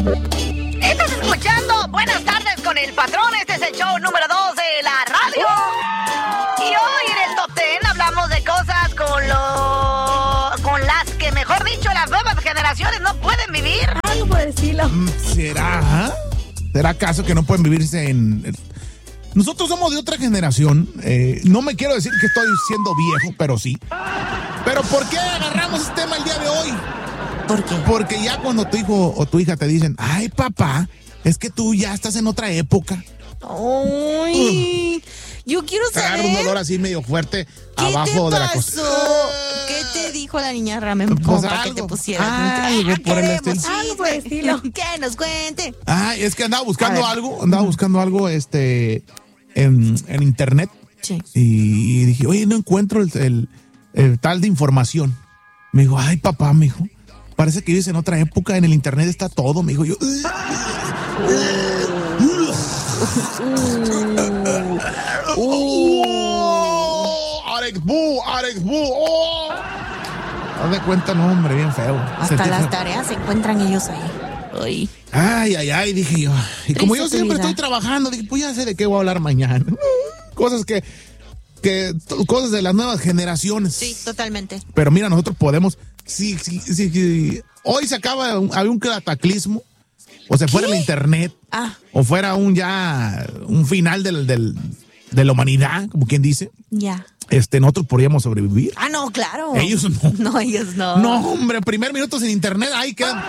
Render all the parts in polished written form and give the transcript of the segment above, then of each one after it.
Estás escuchando Buenas Tardes con el Patrón. Este es el show número 2 de la radio. Y hoy en el Top 10 hablamos de cosas con las que, mejor dicho, las nuevas generaciones no pueden vivir. Algo por decirlo. ¿Será? ¿Será acaso que no pueden vivirse en...? Nosotros somos de otra generación. No me quiero decir que estoy siendo viejo, pero sí. ¿Pero por qué agarramos este tema el día de hoy? ¿Por qué? Porque ya cuando tu hijo o tu hija te dicen, ay, papá, es que tú ya estás en otra época. Ay, yo quiero Te agarra un saber. dolor así medio fuerte ¿Qué abajo te de la pasó? costilla. ¿Qué te dijo la niña Ramen Pues para que algo. te pusieras? Algo por el estilo. Algo por el estilo. Que nos cuente. Ay, es que andaba buscando A ver. algo, en internet. Sí. Y dije, oye, no encuentro el tal de información. Me dijo, ay, papá, me dijo, parece que vives en otra época, en el internet está todo, me dijo yo. Alex Bu, oh. Haz de cuenta, no, hombre, bien feo. Hasta las tareas se encuentran ellos ahí. Ay, dije yo. Y como yo Triste siempre vida. estoy trabajando, dije, pues ya sé de qué voy a hablar mañana. Cosas cosas de las nuevas generaciones. Sí, totalmente. Pero mira, nosotros podemos, si hoy se había un cataclismo, o se fuera el internet, o fuera un final de la humanidad, como quien dice, Ya. nosotros podríamos sobrevivir. Ah, no, claro. Ellos no. No, ellos no. No, hombre, primer minuto sin internet, ahí quedan.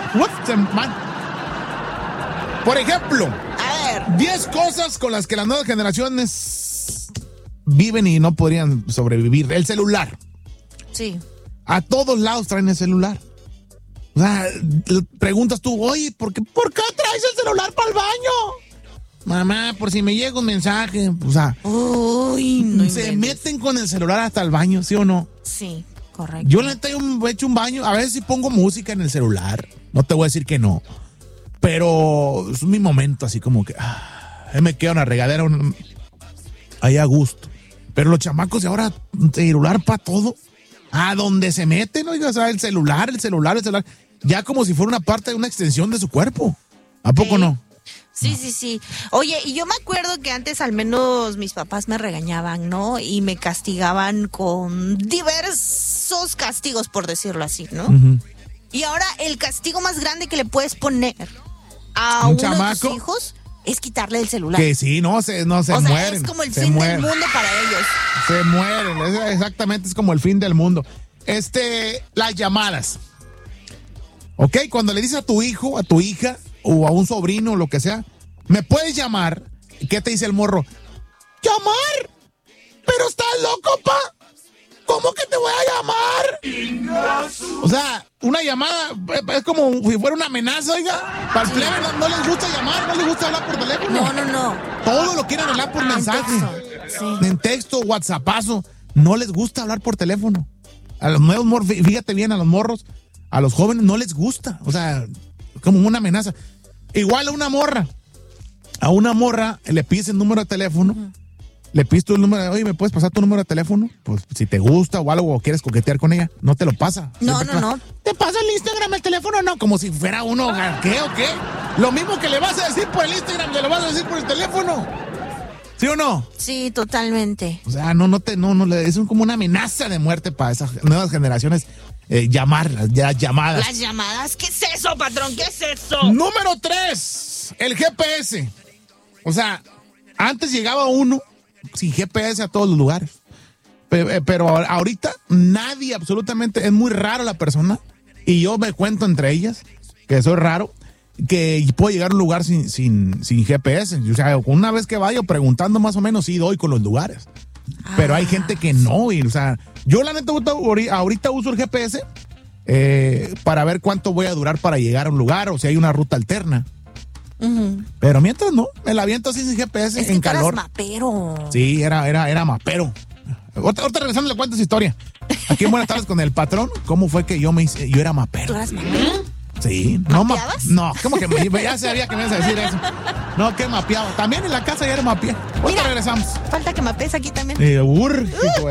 Por ejemplo, A ver. 10 cosas con las que las nuevas generaciones viven y no podrían sobrevivir. El celular. Sí. A todos lados traen el celular. O sea, preguntas tú, oye, ¿por qué traes el celular para el baño? Mamá, por si me llega un mensaje. O sea, Uy, no se inventes. meten con el celular hasta el baño, ¿sí o no? Sí, correcto. Yo la neta he hecho un baño, a veces sí pongo música en el celular. No te voy a decir que no. Pero es mi momento, así como que me quedo en la regadera ahí a gusto. Pero los chamacos de ahora, celular para todo. A donde se meten, oiga, o sea, el celular. Ya como si fuera una parte de una extensión de su cuerpo. ¿A poco no? Sí. Oye, y yo me acuerdo que antes al menos mis papás me regañaban, ¿no? Y me castigaban con diversos castigos, por decirlo así, ¿no? Uh-huh. Y ahora el castigo más grande que le puedes poner a ¿Un uno de chamaco? tus hijos es quitarle el celular. Que sí, no se o sea, mueren. es como el se fin mueren. del mundo para ellos. Se mueren, exactamente, es como el fin del mundo. Las llamadas. Ok, cuando le dices a tu hijo, a tu hija, o a un sobrino, lo que sea, ¿me puedes llamar? ¿Qué te dice el morro? ¿Llamar? ¿Pero estás loco, pa? ¿Cómo que te voy a llamar? O sea, una llamada es como si fuera una amenaza, oiga. Para el plebe no les gusta llamar, no les gusta hablar por teléfono. No. Todo lo quieren hablar por mensaje. Sí. En texto, whatsappazo. No les gusta hablar por teléfono. A los nuevos morros, fíjate bien, a los morros, a los jóvenes no les gusta. O sea, como una amenaza. Igual a una morra. A una morra le pides el número de teléfono. Uh-huh. Le pides tu número, oye, ¿me puedes pasar tu número de teléfono? Pues si te gusta o algo, o quieres coquetear con ella, no te lo pasa. No. ¿Te pasa el Instagram, el teléfono? No, como si fuera uno, ¿qué o qué? Lo mismo que le vas a decir por el Instagram, le lo vas a decir por el teléfono. ¿Sí o no? Sí, totalmente. O sea, no, es como una amenaza de muerte para esas nuevas generaciones. Llamadas. Las llamadas, ¿qué es eso, patrón? ¿Qué es eso? Número 3, el GPS. O sea, antes llegaba uno sin GPS a todos los lugares. Pero ahorita nadie, absolutamente, es muy raro la persona. Y yo me cuento entre ellas, que soy raro, que puedo llegar a un lugar sin GPS. O sea, una vez que vaya preguntando más o menos, sí doy con los lugares. Pero hay gente que no. Y, o sea, yo la neta ahorita uso el GPS para ver cuánto voy a durar para llegar a un lugar o si hay una ruta alterna. Uh-huh. Pero mientras no, me la aviento así sin GPS es en que calor. Eras mapero. Sí, era mapero. Ahorita regresando le cuento esa historia. Aquí en Buenas Tardes con el Patrón, ¿cómo fue que yo era mapero? ¿Tú eras mapero? Sí. ¿Mapeabas? No, ¿cómo que ya sabía que me ibas a decir eso? No, que mapeaba. También en la casa ya era mapeado. Ahorita regresamos. Falta que mapees aquí también.